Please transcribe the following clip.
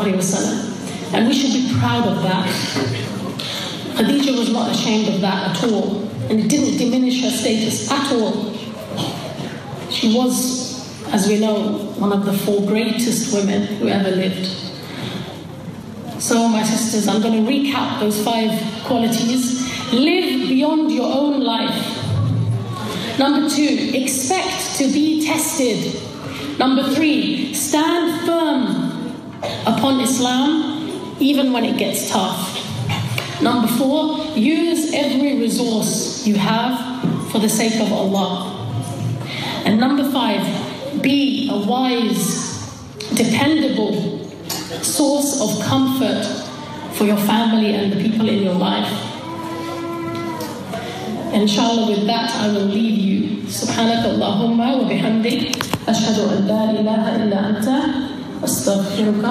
alaihi wasallam. And we should be proud of that. Khadija was not ashamed of that at all, and it didn't diminish her status at all. She was, as we know, one of the 4 greatest women who ever lived. So, my sisters, I'm going to recap those 5 qualities. Live beyond your own life. Number 2, expect to be tested. Number 3, stand firm upon Islam, even when it gets tough. Number 4, use every resource you have for the sake of Allah. And number 5, be a wise, dependable source of comfort for your family and the people in your life. Inshallah, with that, I will leave you. Subhanaka Allahumma wa bihamdik. Ashhadu an la ilaha illa anta. Astaghfiruka.